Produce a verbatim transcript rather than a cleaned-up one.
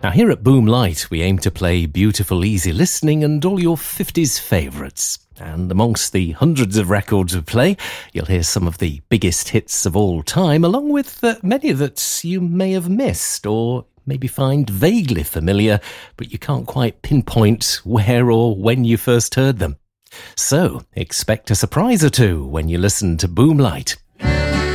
Now here at Boomlight, we aim to play beautiful, easy listening and all your fifties favourites. And amongst the hundreds of records we play, you'll hear some of the biggest hits of all time, along with uh, many that you may have missed or maybe find vaguely familiar, but you can't quite pinpoint where or when you first heard them. So, expect a surprise or two when you listen to Boomlight.